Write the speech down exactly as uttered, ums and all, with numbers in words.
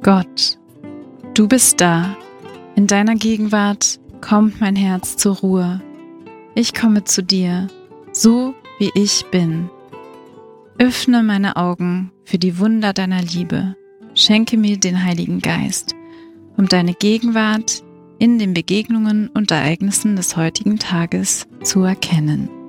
Gott, du bist da. In deiner Gegenwart kommt mein Herz zur Ruhe. Ich komme zu dir, so wie ich bin. Öffne meine Augen für die Wunder deiner Liebe. Schenke mir den Heiligen Geist, um deine Gegenwart in den Begegnungen und Ereignissen des heutigen Tages zu erkennen.